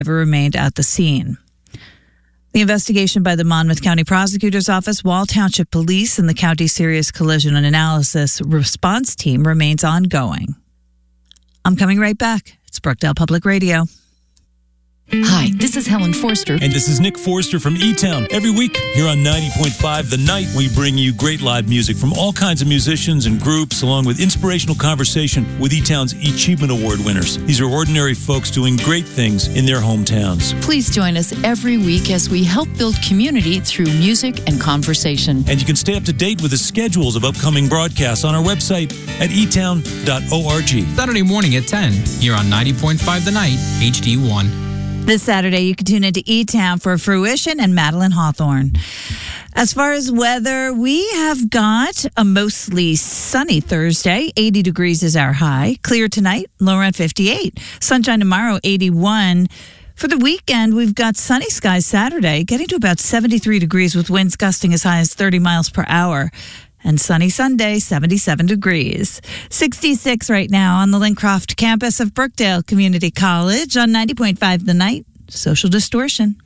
remained at the scene. The investigation by the Monmouth County Prosecutor's Office, Wall Township Police, and the County Serious Collision and Analysis Response Team remains ongoing. I'm coming right back. It's Brookdale Public Radio. Hi, this is Helen Forster. And this is Nick Forster from E-Town. Every week here on 90.5 The Night, we bring you great live music from all kinds of musicians and groups, along with inspirational conversation with E-Town's Achievement Award winners. These are ordinary folks doing great things in their hometowns. Please join us every week as we help build community through music and conversation. And you can stay up to date with the schedules of upcoming broadcasts on our website at etown.org. Saturday morning at 10, here on 90.5 The Night, HD1. This Saturday, you can tune into E-Town for Fruition and Madeline Hawthorne. As far as weather, we have got a mostly sunny Thursday. 80 degrees is our high. Clear tonight, lower at 58. Sunshine tomorrow, 81. For the weekend, we've got sunny skies Saturday, getting to about 73 degrees with winds gusting as high as 30 miles per hour. And sunny Sunday, 77 degrees. 66 right now on the Lincroft campus of Brookdale Community College on 90.5 The Night, Social Distortion.